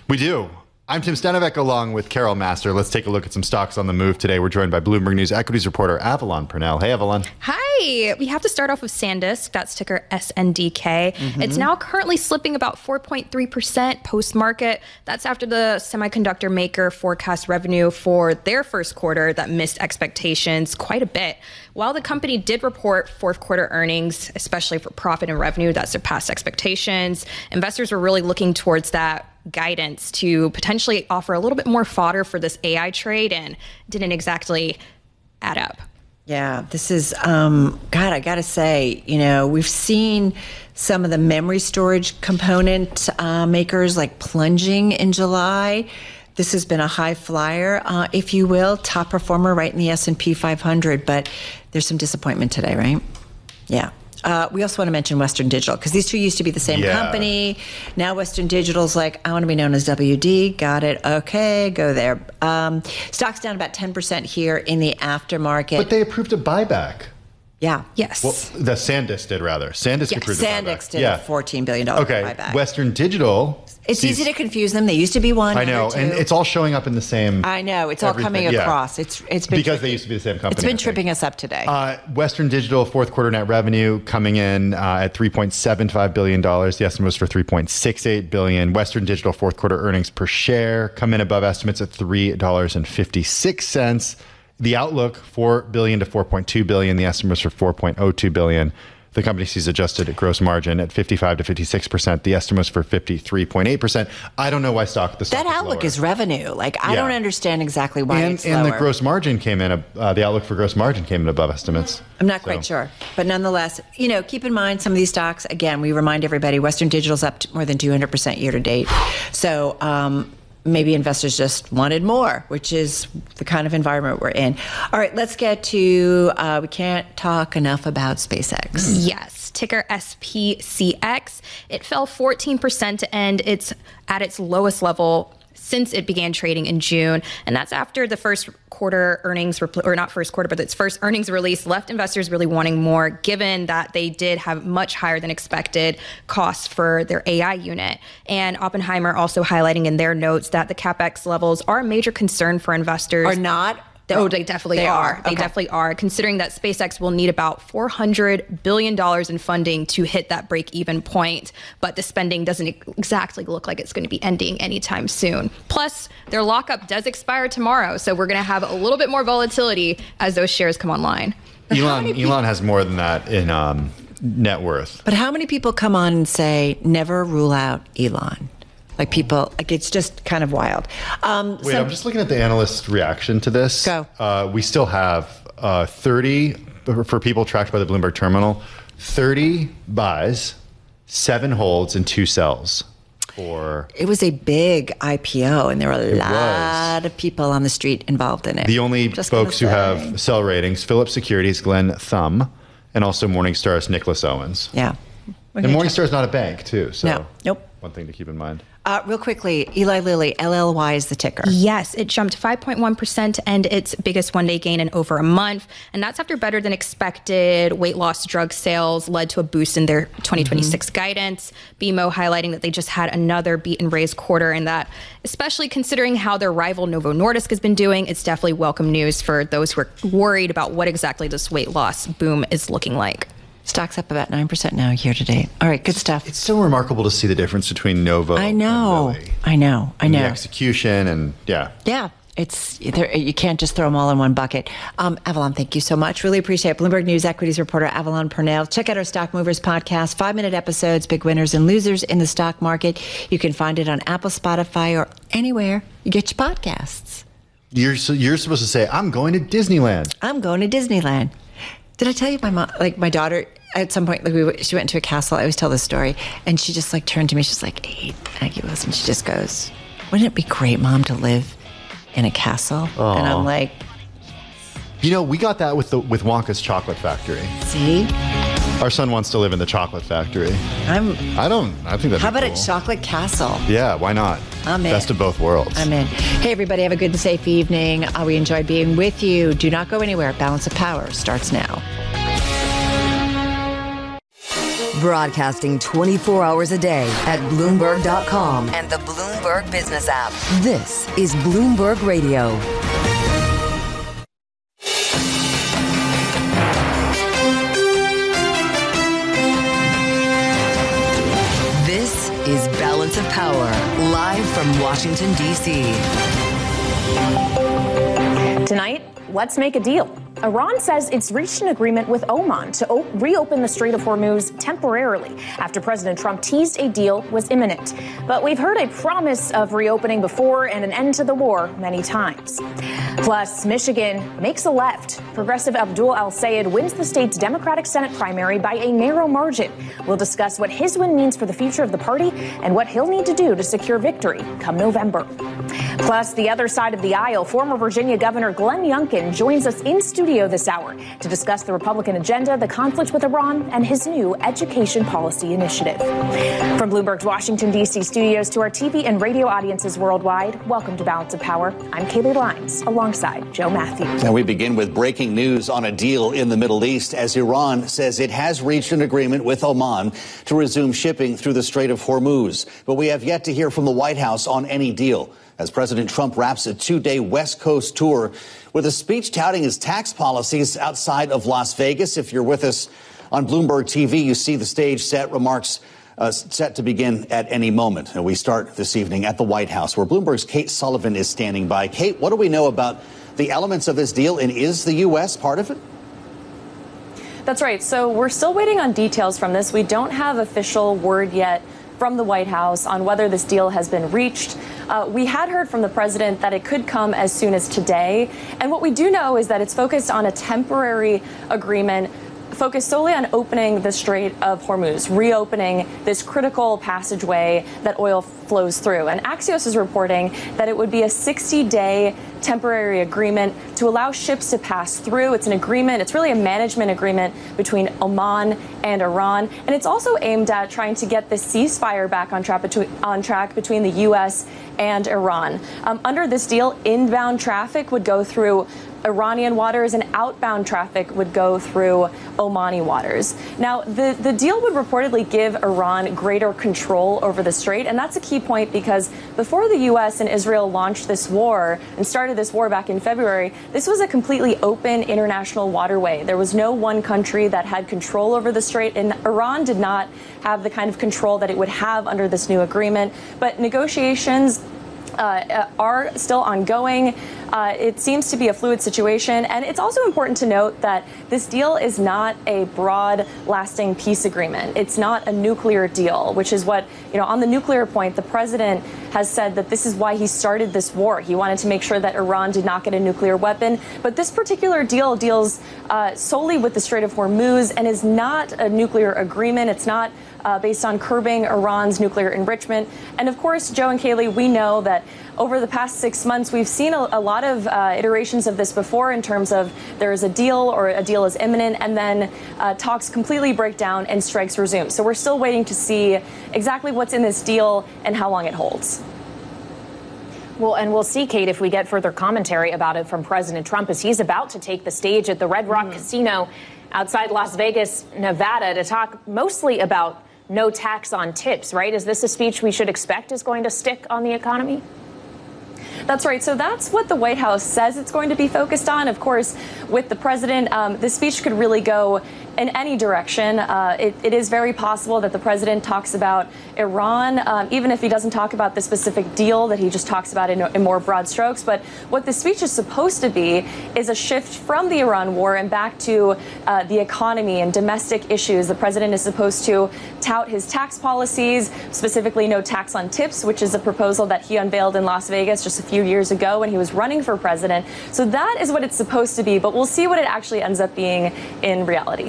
We do. I'm Tim Stanovic along with Carol Master. Let's take a look at some stocks on the move today. We're joined by Bloomberg News equities reporter Avalon Purnell. Hey, Avalon. Hi. We have to start off with SanDisk. That's ticker SNDK. It's now currently slipping about 4.3% post-market. That's after the semiconductor maker forecast revenue for their first quarter that missed expectations quite a bit. While the company did report fourth quarter earnings, especially for profit and revenue, that surpassed expectations, investors were really looking towards that guidance to potentially offer a little bit more fodder for this AI trade and didn't exactly add up. Yeah, this is, God, I got to say, we've seen some of the memory storage component makers like plunging in July. This has been a high flyer, if you will, top performer right in the S&P 500, but there's some disappointment today, right? Yeah. We also want to mention Western Digital because these two used to be the same company. Now Western Digital's like, I want to be known as WD. Got it. Okay, go there. Stock's down about 10% here in the aftermarket. But they approved a buyback. Yeah. Yes. Well, the SanDisk did, rather. SanDisk approved a buyback. SanDisk did a $14 billion buyback. Western Digital. It's easy to confuse them. They used to be one. I know, and it's all showing up in the same. I know, it's all coming across. It's been because tricky. They used to be the same company. It's been tripping us up today. Western Digital fourth quarter net revenue coming in at $3.75 billion. The estimate was for $3.68 billion. Western Digital fourth quarter earnings per share come in above estimates at $3.56. The outlook $4 billion to $4.2 billion. The estimate was for $4.02 billion. The company sees adjusted gross margin at 55 to 56%. The estimate was for 53.8%. I don't know why that outlook is revenue. I don't understand exactly why it's lower. And the gross margin came in. The outlook for gross margin came in above estimates. I'm not quite sure, but nonetheless, keep in mind some of these stocks. Again, we remind everybody, Western Digital's up to more than 200% year to date. So. Maybe investors just wanted more, which is the kind of environment we're in. All right, let's get to, we can't talk enough about SpaceX. Yes, ticker SPCX. It fell 14% to end at its lowest level since it began trading in June. And that's after the first quarter earnings, or not first quarter, but its first earnings release left investors really wanting more, given that they did have much higher than expected costs for their AI unit. And Oppenheimer also highlighting in their notes that the CapEx levels are a major concern for investors. Are not? Oh, they definitely are. They definitely are, considering that SpaceX will need about $400 billion in funding to hit that break-even point. But the spending doesn't exactly look like it's going to be ending anytime soon. Plus, their lockup does expire tomorrow, so we're going to have a little bit more volatility as those shares come online. Elon has more than that in net worth. But how many people come on and say, never rule out Elon? It's just kind of wild. I'm just looking at the analyst reaction to this. Go. We still have 30, for people tracked by the Bloomberg terminal, 30 buys, 7 holds, and 2 sells. It was a big IPO, and there were a lot of people on the street involved in it. The only folks who have sell ratings, Phillips Securities, Glenn Thumb, and also Morningstar's Nicholas Owens. Yeah. And Morningstar's not a bank, too. So no. Nope. One thing to keep in mind. Real quickly, Eli Lilly, LLY is the ticker. Yes, it jumped 5.1% to end its biggest one-day gain in over a month. And that's after better than expected weight loss drug sales led to a boost in their 2026 guidance. BMO highlighting that they just had another beat and raise quarter, and that, especially considering how their rival Novo Nordisk has been doing, it's definitely welcome news for those who are worried about what exactly this weight loss boom is looking like. Stock's up about 9% now year to date. All right, good stuff. It's so remarkable to see the difference between Novo and Lilly. I know. The execution and Yeah, you can't just throw them all in one bucket. Avalon, thank you so much. Really appreciate it. Bloomberg News equities reporter Avalon Purnell. Check out our Stock Movers podcast, 5-minute episodes, big winners and losers in the stock market. You can find it on Apple, Spotify, or anywhere you get your podcasts. You're supposed to say, I'm going to Disneyland. I'm going to Disneyland. Did I tell you my daughter, at some point, she went into a castle. I always tell this story. And she just turned to me. She's like, hey, Aggie Wilson. And she just goes, wouldn't it be great, Mom, to live in a castle? Aww. And I'm like, we got that with Wonka's Chocolate Factory. See? Our son wants to live in the chocolate factory. I think that's How about a chocolate castle? Yeah, why not? I'm in. Best of both worlds. I'm in. Hey, everybody, have a good and safe evening. We enjoyed being with you. Do not go anywhere. Balance of Power starts now. Broadcasting 24 hours a day at Bloomberg.com and the Bloomberg Business app. This is Bloomberg Radio. This is Balance of Power, live from Washington, D.C. Tonight, let's make a deal. Iran says it's reached an agreement with Oman to reopen the Strait of Hormuz temporarily after President Trump teased a deal was imminent. But we've heard a promise of reopening before and an end to the war many times. Plus, Michigan makes a left. Progressive Abdul Al-Sayed wins the state's Democratic Senate primary by a narrow margin. We'll discuss what his win means for the future of the party and what he'll need to do to secure victory come November. Plus, the other side of the aisle, former Virginia Governor Glenn Youngkin joins us in studio this hour to discuss the Republican agenda, the conflict with Iran, and his new education policy initiative. From Bloomberg's Washington, D.C. studios to our TV and radio audiences worldwide, welcome to Balance of Power. I'm Kaylee Lyons, alongside Joe Matthews. And we begin with breaking news on a deal in the Middle East as Iran says it has reached an agreement with Oman to resume shipping through the Strait of Hormuz. But we have yet to hear from the White House on any deal, as President Trump wraps a two-day West Coast tour with a speech touting his tax policies outside of Las Vegas. If you're with us on Bloomberg TV, you see the stage set, remarks set to begin at any moment. And we start this evening at the White House, where Bloomberg's Kate Sullivan is standing by. Kate, what do we know about the elements of this deal, and is the U.S. part of it? That's right. So we're still waiting on details from this. We don't have official word yet from the White House on whether this deal has been reached. We had heard from the president that it could come as soon as today. And what we do know is that it's focused on a temporary agreement focused solely on opening the Strait of Hormuz, reopening this critical passageway that oil flows through. And Axios is reporting that it would be a 60-day temporary agreement to allow ships to pass through. It's an agreement. It's really a management agreement between Oman and Iran. And it's also aimed at trying to get the ceasefire back on track between the U.S. and Iran. Under this deal, inbound traffic would go through Iranian waters and outbound traffic would go through Omani waters. Now, the deal would reportedly give Iran greater control over the strait, and that's a key point because before the U.S. and Israel launched this war and started this war back in February, this was a completely open international waterway. There was no one country that had control over the strait, and Iran did not have the kind of control that it would have under this new agreement. But negotiations are still ongoing. It seems to be a fluid situation. And it's also important to note that this deal is not a broad, lasting peace agreement. It's not a nuclear deal, which is what, on the nuclear point, the president has said that this is why he started this war. He wanted to make sure that Iran did not get a nuclear weapon. But this particular deal deals solely with the Strait of Hormuz and is not a nuclear agreement. It's not based on curbing Iran's nuclear enrichment. And of course, Joe and Kaylee, we know that over the past 6 months, we've seen a lot of iterations of this before in terms of there is a deal or a deal is imminent and then talks completely break down and strikes resume. So we're still waiting to see exactly what's in this deal and how long it holds. Well, and we'll see, Kate, if we get further commentary about it from President Trump as he's about to take the stage at the Red Rock Casino outside Las Vegas, Nevada, to talk mostly about no tax on tips, right? Is this a speech we should expect is going to stick on the economy? That's right. So that's what the White House says it's going to be focused on. Of course, with the president, this speech could really go in any direction. It is very possible that the president talks about Iran, even if he doesn't talk about the specific deal, that he just talks about it in more broad strokes. But what the speech is supposed to be is a shift from the Iran war and back to the economy and domestic issues. The president is supposed to tout his tax policies, specifically no tax on tips, which is a proposal that he unveiled in Las Vegas just a few years ago when he was running for president. So that is what it's supposed to be, but we'll see what it actually ends up being in reality.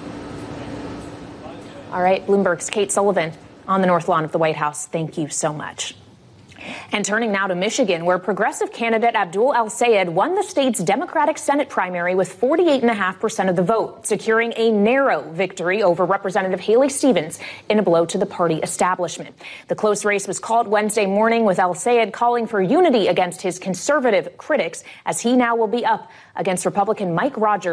All right, Bloomberg's Kate Sullivan on the North Lawn of the White House. Thank you so much. And turning now to Michigan, where progressive candidate Abdul Al-Sayed won the state's Democratic Senate primary with 48.5% of the vote, securing a narrow victory over Representative Haley Stevens in a blow to the party establishment. The close race was called Wednesday morning, with Al-Sayed calling for unity against his conservative critics, as he now will be up against Republican Mike Rogers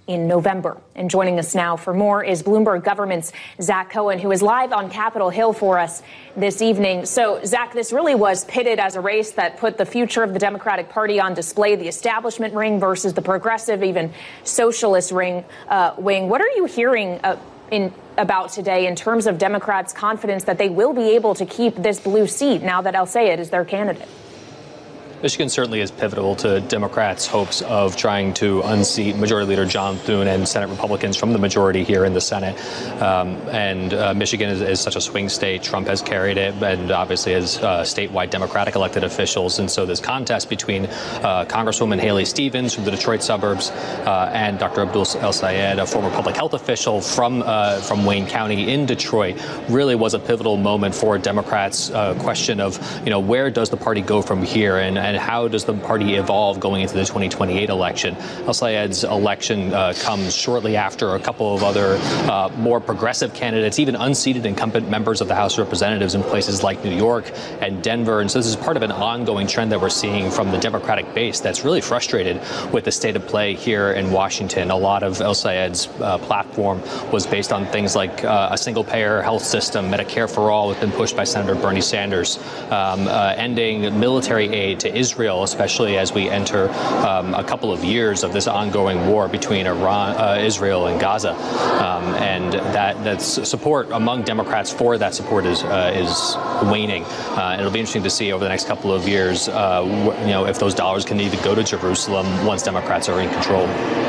in November. And joining us now for more is Bloomberg Government's Zach Cohen, who is live on Capitol Hill for us this evening. So, Zach, this really was pitted as a race that put the future of the Democratic Party on display, the establishment ring versus the progressive, even socialist wing. What are you hearing about today in terms of Democrats' confidence that they will be able to keep this blue seat now that El-Sayed is their candidate? Michigan certainly is pivotal to Democrats' hopes of trying to unseat Majority Leader John Thune and Senate Republicans from the majority here in the Senate. Michigan is such a swing state. Trump has carried it, and obviously has statewide Democratic elected officials. And so this contest between Congresswoman Haley Stevens from the Detroit suburbs and Dr. Abdul El-Sayed, a former public health official from Wayne County in Detroit, really was a pivotal moment for Democrats' question of, where does the party go from here, and how does the party evolve going into the 2028 election? El-Sayed's election comes shortly after a couple of other more progressive candidates, even unseated incumbent members of the House of Representatives in places like New York and Denver. And so this is part of an ongoing trend that we're seeing from the Democratic base that's really frustrated with the state of play here in Washington. A lot of El-Sayed's platform was based on things like a single-payer health system, Medicare for all, has been pushed by Senator Bernie Sanders, ending military aid to Israel, especially as we enter a couple of years of this ongoing war between Israel and Gaza, and that's support among Democrats for that support is waning. And it'll be interesting to see over the next couple of years, if those dollars can even go to Jerusalem once Democrats are in control.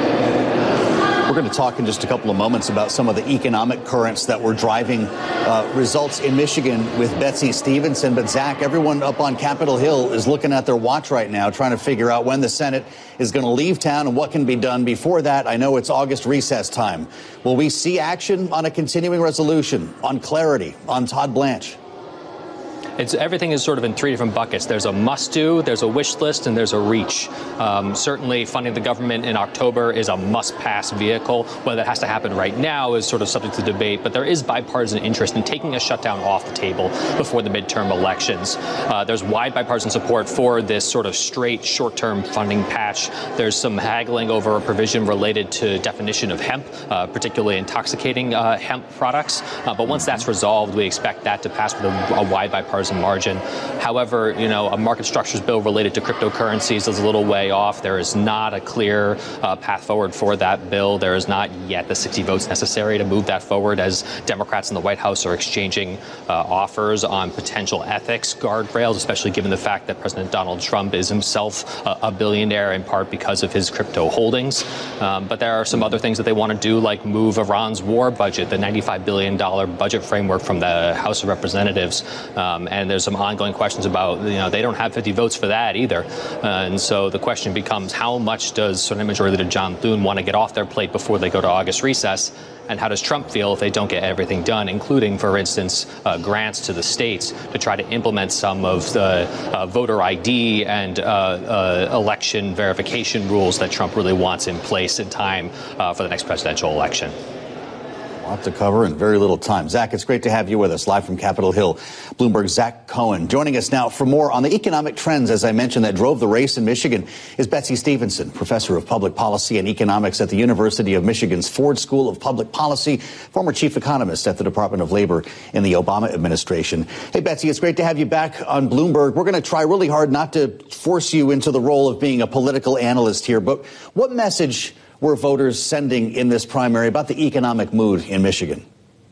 We're going to talk in just a couple of moments about some of the economic currents that were driving results in Michigan with Betsy Stevenson. But, Zach, everyone up on Capitol Hill is looking at their watch right now, trying to figure out when the Senate is going to leave town and what can be done before that. I know it's August recess time. Will we see action on a continuing resolution, on clarity, on Todd Blanche? Everything is sort of in three different buckets. There's a must-do, there's a wish list, and there's a reach. Certainly, funding the government in October is a must-pass vehicle. Whether that has to happen right now is sort of subject to debate, but there is bipartisan interest in taking a shutdown off the table before the midterm elections. There's wide bipartisan support for this sort of straight short-term funding patch. There's some haggling over a provision related to definition of hemp, particularly intoxicating hemp products. But once that's resolved, we expect that to pass with a wide bipartisan margin. However, a market structures bill related to cryptocurrencies is a little way off. There is not a clear path forward for that bill. There is not yet the 60 votes necessary to move that forward, as Democrats in the White House are exchanging offers on potential ethics guardrails, especially given the fact that President Donald Trump is himself a billionaire in part because of his crypto holdings. But there are some other things that they want to do, like move Iran's war budget, the $95 billion budget framework, from the House of Representatives. And there's some ongoing questions about, they don't have 50 votes for that either. And so the question becomes, how much does Senate Majority Leader John Thune want to get off their plate before they go to August recess? And how does Trump feel if they don't get everything done, including, for instance, grants to the states to try to implement some of the voter ID and election verification rules that Trump really wants in place in time for the next presidential election? A lot to cover in very little time. Zach, it's great to have you with us live from Capitol Hill. Bloomberg's Zach Cohen joining us now for more on the economic trends, as I mentioned, that drove the race in Michigan is Betsy Stevenson, professor of public policy and economics at the University of Michigan's Ford School of Public Policy, former chief economist at the Department of Labor in the Obama administration. Hey, Betsy, it's great to have you back on Bloomberg. We're going to try really hard not to force you into the role of being a political analyst here, but what message were voters sending in this primary about the economic mood in Michigan?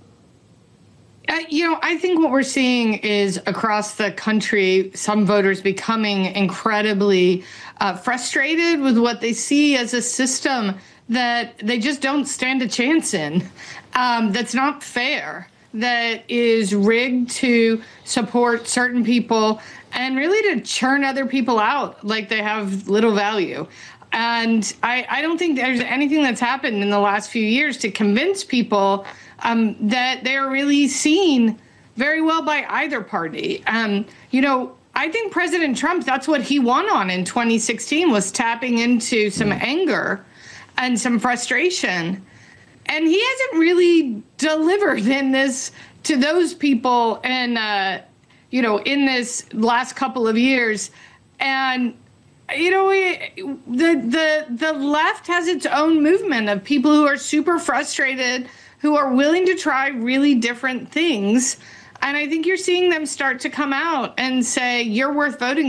I think what we're seeing is across the country, some voters becoming incredibly frustrated with what they see as a system that they just don't stand a chance in, that's not fair, that is rigged to support certain people and really to churn other people out like they have little value. And I don't think there's anything that's happened in the last few years to convince people that they're really seen very well by either party. I think President Trump, that's what he won on in 2016, was tapping into some anger and some frustration. And he hasn't really delivered in this to those people in this last couple of years. And the left has its own movement of people who are super frustrated, who are willing to try really different things. And I think you're seeing them start to come out and say, you're worth voting